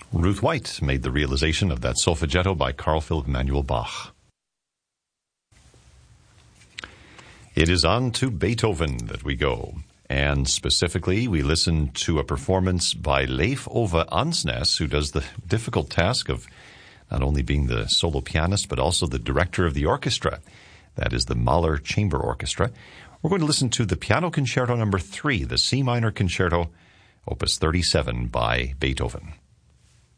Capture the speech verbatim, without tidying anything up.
Ruth White made the realization of that solfeggetto by Carl Philipp Emanuel Bach. It is on to Beethoven that we go. And specifically, we listen to a performance by Leif Ove Ansnes, who does the difficult task of not only being the solo pianist, but also the director of the orchestra. That is the Mahler Chamber Orchestra. We're going to listen to the Piano Concerto number three, the C minor concerto, opus thirty-seven by Beethoven.